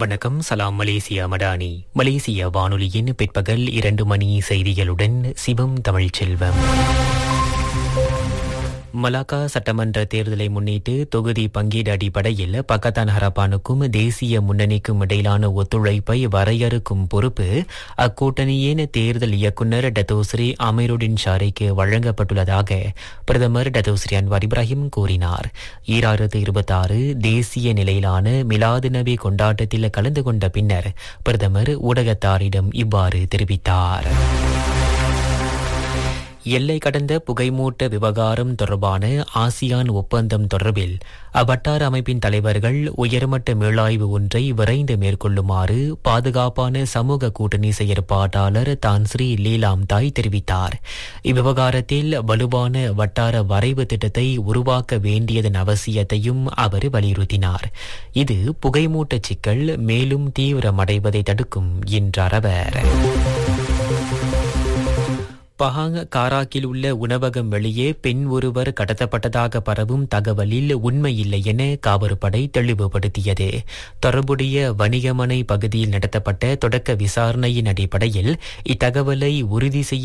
வணக்கம். சலாம் மலேசியா மடானி. மலேசிய வானொலியின் பிற்பகல் 2 மணி செய்திகளுடன் சிவம் தமிழ்ச்செல்வம். மலாக்கா சட்டமன்ற தேர்தலை முன்னிட்டு தொகுதி பங்கீடு அடிப்படையில் பக்கத்தான் ஹரப்பானுக்கும் தேசிய முன்னணிக்கும் இடையிலான ஒத்துழைப்பை வரையறுக்கும் பொறுப்பு அக்கூட்டணியின் தேர்தல் இயக்குநர் டத்தோஸ்ரீ அமீருடின் ஷாரிக்கு வழங்கப்பட்டுள்ளதாக பிரதமர் டத்தோஸ்ரீ அன்வார் இப்ராஹிம் கூறினார். 2026 தேசிய நிலையிலான மிலாது நபி கொண்டாட்டத்தில் கலந்து கொண்ட பின்னர் பிரதமர் ஊடகத்தாரிடம் இவ்வாறு தெரிவித்தார். எல்லை கடந்த புகைமூட்ட விவகாரம் தொடர்பான ஆசியான் ஒப்பந்தம் தொடர்பில் அவ்வட்டார அமைப்பின் தலைவர்கள் உயர்மட்ட மீளாய்வு ஒன்றை விரைந்து மேற்கொள்ளுமாறு பாதுகாப்பான சமூக கூட்டணி செயற்பாட்டாளர் தான்ஸ்ரீ லீலாம் தாய் தெரிவித்தார். இவ்விவகாரத்தில் வலுவான வட்டார வரைவு திட்டத்தை உருவாக்க வேண்டியதன் அவசியத்தையும் அவர் வலியுறுத்தினார். இது புகைமூட்ட சிக்கல் மேலும் தீவிரமடைவதை தடுக்கும் என்றார் அவர். பஹாங் காராக்கில் உள்ள உணவகம் வெளியே பெண் ஒருவர் கடத்தப்பட்டதாக பரவும் தகவலில் உண்மையில்லை என காவற்படை தெளிவுபடுத்தியது. தொடர்புடைய வணிகமனை பகுதியில் நடத்தப்பட்ட தொடக்க விசாரணையின் அடிப்படையில் இத்தகவலை உறுதி செய்ய